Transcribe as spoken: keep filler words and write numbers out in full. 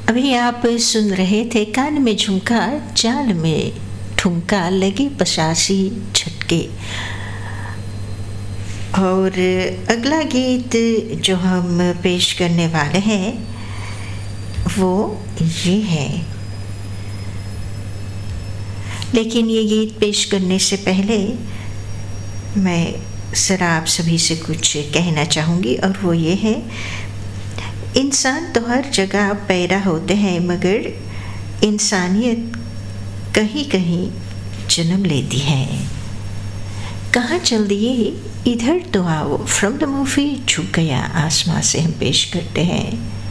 अभी आप सुन रहे थे कान में झुमका चाल में ठुमका लगे पचासी झटके। और अगला गीत जो हम पेश करने वाले हैं वो ये है। लेकिन ये गीत पेश करने से पहले मैं ज़रा आप सभी से कुछ कहना चाहूँगी, और वो ये है, इंसान तो हर जगह पैदा होते हैं मगर इंसानियत कहीं कहीं जन्म लेती है। कहाँ चल दिए इधर तो आओ, फ्रॉम द मूवी झुक गया आसमां से हम पेश करते हैं।